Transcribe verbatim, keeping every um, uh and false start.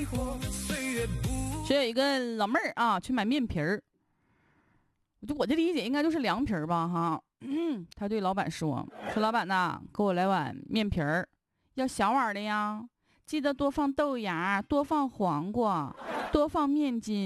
说有一个老妹儿啊，去买面皮儿，就我的理解应该就是凉皮儿吧哈。嗯，他对老板说：“说老板呐，给我来碗面皮儿，要小碗的呀，记得多放豆芽，多放黄瓜，多放面筋。”